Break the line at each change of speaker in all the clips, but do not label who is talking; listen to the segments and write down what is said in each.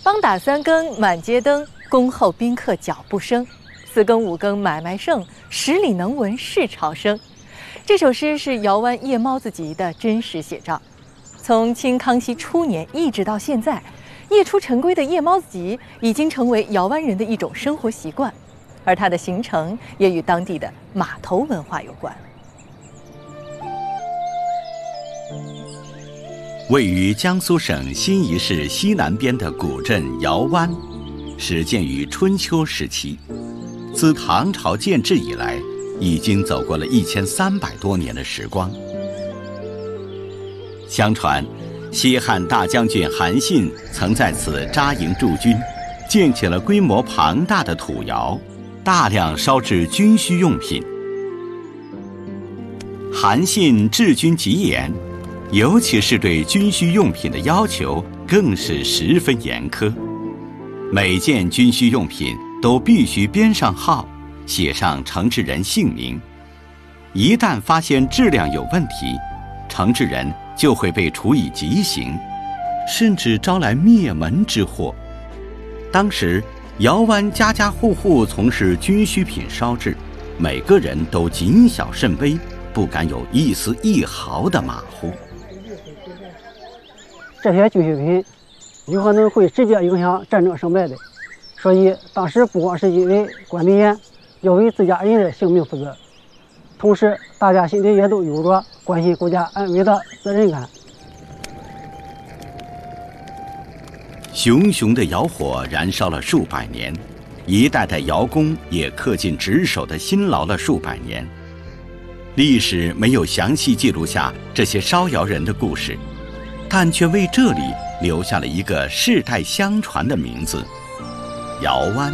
梆打三更满街灯，恭候宾客脚步声。4更5更买卖盛，十里能闻市潮声。这首诗是姚湾夜猫子集的真实写照。从清康熙初年一直到现在，夜出晨归的夜猫子集已经成为姚湾人的一种生活习惯，而它的形成也与当地的码头文化有关。
位于江苏省新沂市西南边的古镇姚湾，始建于春秋时期，自唐朝建制以来，已经走过了1300多年的时光。相传，西汉大将军韩信曾在此扎营驻军，建起了规模庞大的土窑，大量烧制军需用品。韩信治军极严，尤其是对军需用品的要求更是十分严苛，每件军需用品都必须编上号，写上承制人姓名。一旦发现质量有问题，承制人就会被处以极刑，甚至招来灭门之祸。当时姚湾家家户户从事军需品烧制，每个人都谨小慎微，不敢有一丝一毫的马虎。
这些军需品有可能会直接影响战争胜败的，所以当时不光是因为管得严，要为自家人的性命负责，同时大家心里也都有着关心国家安危的责任感。
熊熊的窑火燃烧了数百年，一代代窑工也恪尽职守的辛劳了数百年。历史没有详细记录下这些烧窑人的故事，但却为这里留下了一个世代相传的名字——姚湾。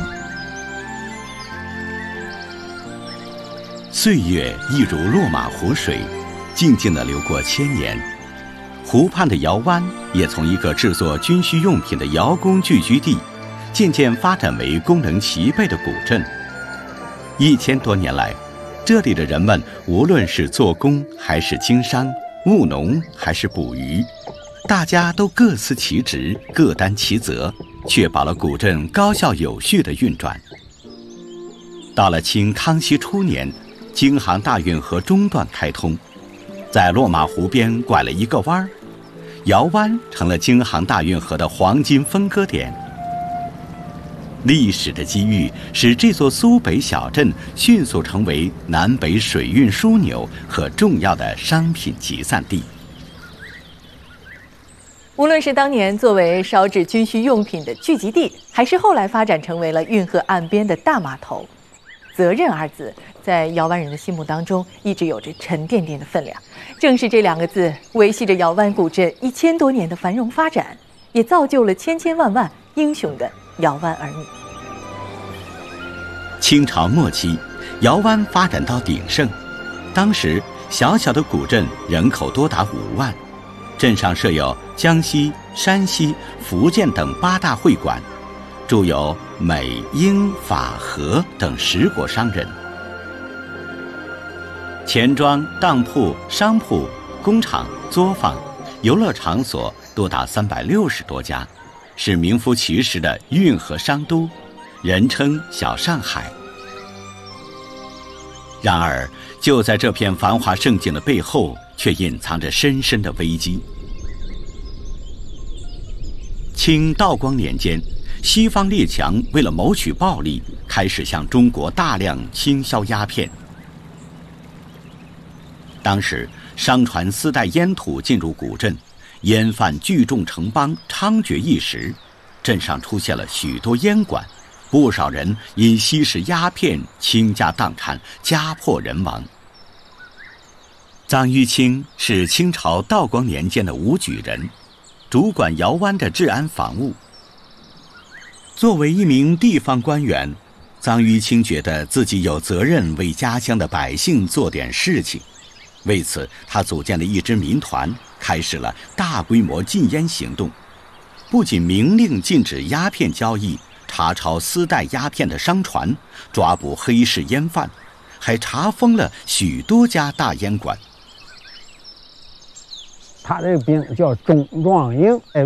岁月一如落马湖水，静静地流过千年。湖畔的姚湾也从一个制作军需用品的窑工聚居地，渐渐发展为功能齐备的古镇。1000多年来，这里的人们无论是做工还是经商、务农还是捕鱼，大家都各司其职，各担其责，确保了古镇高效有序的运转。到了清康熙初年，京杭大运河中段开通，在落马湖边拐了一个弯儿，姚湾成了京杭大运河的黄金分割点。历史的机遇使这座苏北小镇迅速成为南北水运枢纽和重要的商品集散地。
无论是当年作为烧制军需用品的聚集地，还是后来发展成为了运河岸边的大码头，责任二字在姚湾人的心目当中一直有着沉甸甸的分量。正是这2个字维系着姚湾古镇1000多年的繁荣发展，也造就了千千万万英雄的姚湾儿女。
清朝末期，姚湾发展到鼎盛，当时小小的古镇人口多达5万，镇上设有江西、山西、福建等8大会馆，驻有美、英、法、和等10国商人。钱庄、当铺、商铺、工厂、作坊、游乐场所多达360多家，是名副其实的运河商都，人称小上海。然而，就在这片繁华盛景的背后，却隐藏着深深的危机。清道光年间，西方列强为了谋取暴利，开始向中国大量倾销鸦片。当时，商船私带烟土进入古镇，烟贩聚众成帮，猖獗一时，镇上出现了许多烟馆，不少人因吸食鸦片倾家荡产，家破人亡。臧玉清是清朝道光年间的武举人，主管姚湾的治安防务。作为一名地方官员，臧玉清觉得自己有责任为家乡的百姓做点事情。为此，他组建了一支民团，开始了大规模禁烟行动。不仅明令禁止鸦片交易，查抄私带鸦片的商船，抓捕黑市烟贩，还查封了许多家大烟馆。
他这个兵叫中壮营，